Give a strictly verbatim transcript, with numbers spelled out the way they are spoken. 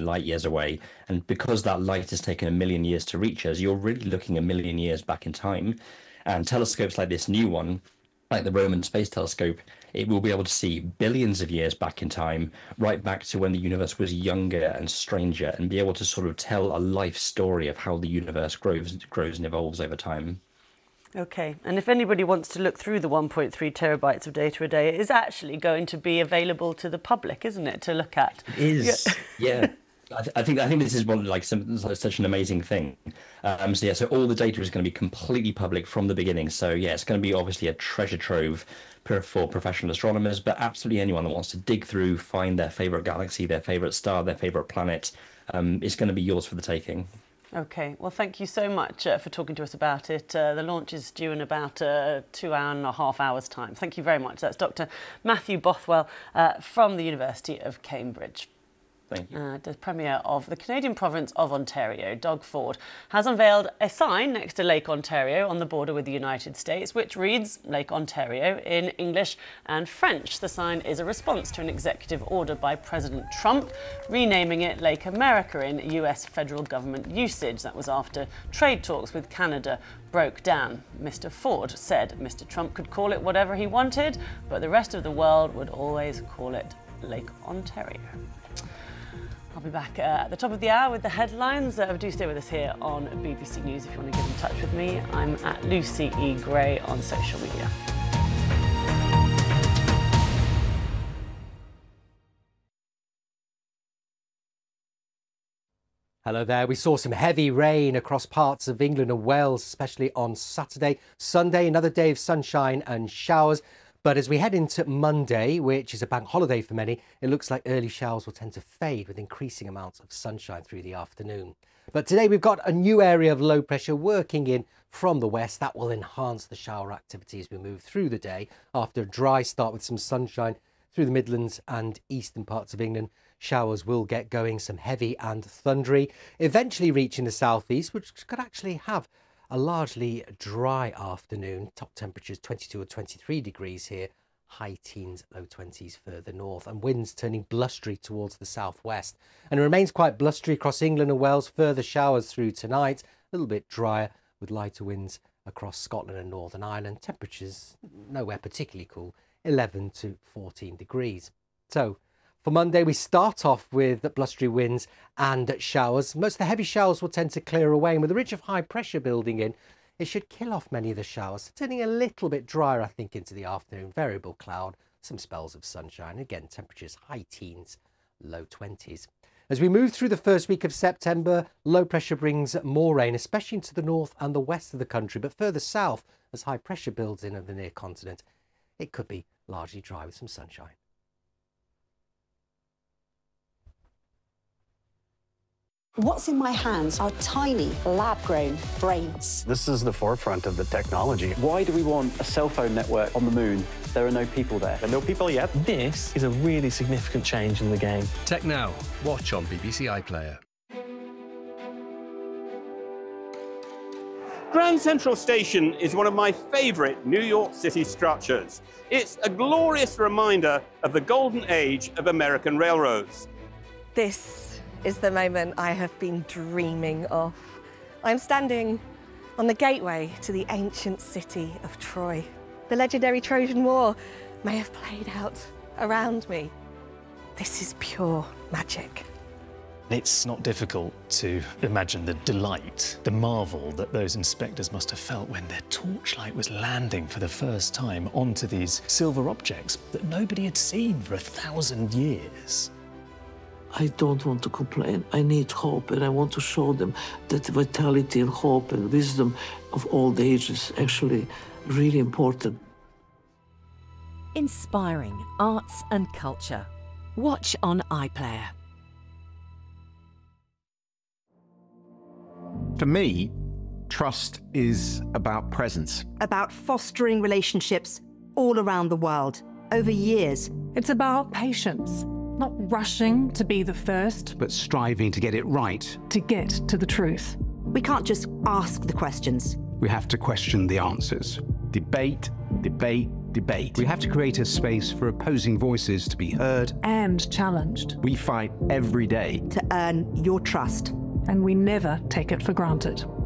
million light years away. And because that light has taken a million years to reach us, you're really looking a million years back in time. And telescopes like this new one, like the Roman Space Telescope, it will be able to see billions of years back in time, right back to when the universe was younger and stranger, and be able to sort of tell a life story of how the universe grows, grows and evolves over time. Okay, and if anybody wants to look through the one point three terabytes of data a day, it is actually going to be available to the public, isn't it, to look at? It is, yeah. yeah. I, th I think I think this is one like some, such an amazing thing. Um, so yeah, so all the data is going to be completely public from the beginning. So yeah, it's going to be obviously a treasure trove for professional astronomers, but absolutely anyone that wants to dig through, find their favorite galaxy, their favorite star, their favorite planet, um, it's going to be yours for the taking. Okay, well, thank you so much uh, for talking to us about it. Uh, the launch is due in about uh, two hour and a half hours' time. Thank you very much. That's Doctor Matthew Bothwell uh, from the University of Cambridge. Thank you. Uh, the Premier of the Canadian province of Ontario, Doug Ford, has unveiled a sign next to Lake Ontario on the border with the United States, which reads Lake Ontario in English and French. The sign is a response to an executive order by President Trump, renaming it Lake America in U S federal government usage. That was after trade talks with Canada broke down. Mister Ford said Mister Trump could call it whatever he wanted, but the rest of the world would always call it Lake Ontario. I'll be back uh, at the top of the hour with the headlines. Uh, do stay with us here on B B C News if you want to get in touch with me. I'm at Lucy E. Gray on social media. Hello there. We saw some heavy rain across parts of England and Wales, especially on Saturday. Sunday, another day of sunshine and showers. But as we head into Monday, which is a bank holiday for many, it looks like early showers will tend to fade with increasing amounts of sunshine through the afternoon. But today we've got a new area of low pressure working in from the west. That will enhance the shower activity as we move through the day. After a dry start with some sunshine through the Midlands and eastern parts of England, showers will get going, some heavy and thundery, eventually reaching the southeast, which could actually have a largely dry afternoon. Top temperatures twenty-two or twenty-three degrees here, high teens, low twenties further north, and winds turning blustery towards the southwest. And it remains quite blustery across England and Wales. Further showers through tonight, a little bit drier with lighter winds across Scotland and Northern Ireland. Temperatures nowhere particularly cool, eleven to fourteen degrees. So for Monday, we start off with blustery winds and showers. Most of the heavy showers will tend to clear away, and with a ridge of high pressure building in, it should kill off many of the showers, turning a little bit drier, I think, into the afternoon. Variable cloud, some spells of sunshine. Again, temperatures high teens, low twenties. As we move through the first week of September, low pressure brings more rain, especially into the north and the west of the country, but further south, as high pressure builds in over the near continent, it could be largely dry with some sunshine. What's in my hands are tiny lab-grown brains. This is the forefront of the technology. Why do we want a cell phone network on the moon? There are no people there. There are no people yet. This is a really significant change in the game. Tech Now. Watch on B B C iPlayer. Grand Central Station is one of my favourite New York City structures. It's a glorious reminder of the golden age of American railroads. This is the moment I have been dreaming of. I'm standing on the gateway to the ancient city of Troy. The legendary Trojan War may have played out around me. This is pure magic. It's not difficult to imagine the delight, the marvel that those inspectors must have felt when their torchlight was landing for the first time onto these silver objects that nobody had seen for a thousand years. I don't want to complain. I need hope, and I want to show them that vitality and hope and wisdom of old age is actually really important. Inspiring arts and culture. Watch on iPlayer. For me, trust is about presence. About fostering relationships all around the world, over years. It's about patience. Not rushing to be the first, but striving to get it right. To get to the truth. We can't just ask the questions. We have to question the answers. Debate, debate, debate. We have to create a space for opposing voices to be heard and challenged. We fight every day to earn your trust. And we never take it for granted.